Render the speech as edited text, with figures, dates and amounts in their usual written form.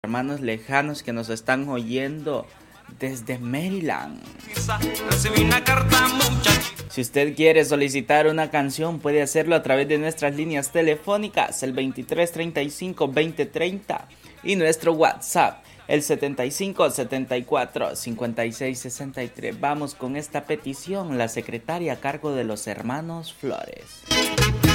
hermanos lejanos que nos están oyendo desde Maryland. Si usted quiere solicitar una canción, puede hacerlo a través de nuestras líneas telefónicas, el 2335-2030, y nuestro WhatsApp, el 7574-5663. Vamos con esta petición, la secretaria a cargo de los hermanos Flores.